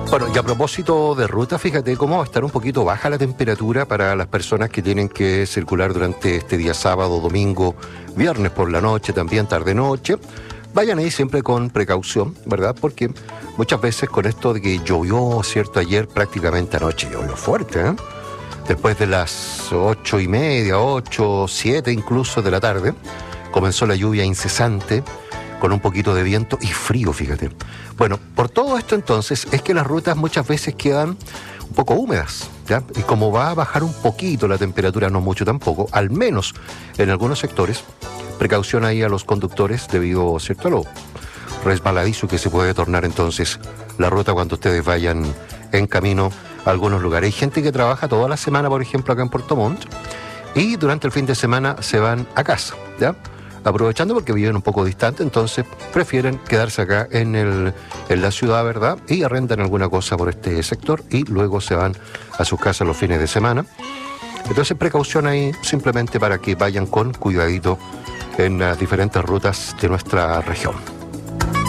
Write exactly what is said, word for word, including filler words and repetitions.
Bueno, y a propósito de ruta, fíjate cómo va a estar un poquito baja la temperatura para las personas que tienen que circular durante este día sábado, domingo, viernes por la noche, también tarde-noche. Vayan ahí siempre con precaución, ¿verdad? Porque muchas veces con esto de que llovió, ¿cierto? Ayer prácticamente anoche llovió fuerte, ¿eh? Después de las ocho y media, ocho, siete incluso de la tarde, comenzó la lluvia incesante, con un poquito de viento y frío, fíjate. Bueno, por todo esto entonces es que las rutas muchas veces quedan un poco húmedas, ¿ya? Y como va a bajar un poquito la temperatura, no mucho tampoco, al menos en algunos sectores, precaución ahí a los conductores debido, ¿cierto?, a lo resbaladizo que se puede tornar entonces la ruta cuando ustedes vayan en camino a algunos lugares. Hay gente que trabaja toda la semana, por ejemplo, acá en Puerto Montt, y durante el fin de semana se van a casa, ¿ya? Aprovechando porque viven un poco distante, entonces prefieren quedarse acá en, el, en la ciudad, ¿verdad? Y arrendan alguna cosa por este sector y luego se van a sus casas los fines de semana. Entonces precaución ahí simplemente para que vayan con cuidadito en las diferentes rutas de nuestra región.